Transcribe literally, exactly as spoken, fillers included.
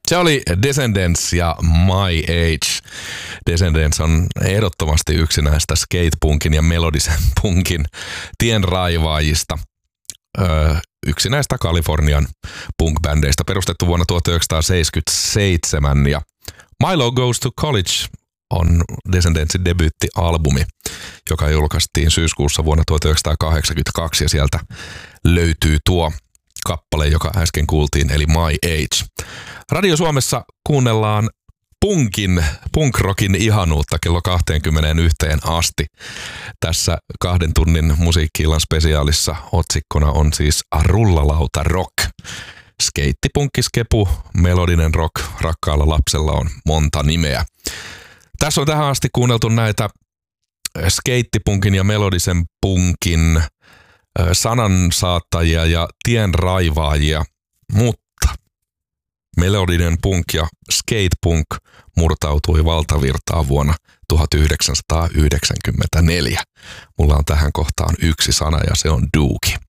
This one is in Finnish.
Se oli Descendents ja My Age. Descendents on ehdottomasti yksi näistä skatepunkin ja melodisen punkin tienraivaajista. Öö, yksi näistä Kalifornian punk-bändeistä, perustettu vuonna tuhatyhdeksänsataaseitsemänkymmentäseitsemän. Ja Milo Goes to College on Descendentsin debyyttialbumi, joka julkaistiin syyskuussa vuonna tuhatyhdeksänsataakahdeksankymmentäkaksi, ja sieltä löytyy tuo kappale, joka äsken kuultiin, eli My Age. Radio Suomessa kuunnellaan punkin, punk-rockin ihanuutta kello kaksikymmentäyksi asti. Tässä kahden tunnin musiikki-illan spesiaalissa otsikkona on siis Rullalauta rock. Skeittipunkkiskepu, melodinen rock, rakkaalla lapsella on monta nimeä. Tässä on tähän asti kuunneltu näitä skeittipunkin ja melodisen punkin sanansaattajia ja tienraivaajia, mutta melodinen punk ja skatepunk murtautui valtavirtaan vuonna tuhatyhdeksänsataayhdeksänkymmentäneljä. Mulla on tähän kohtaan yksi sana ja se on dookie.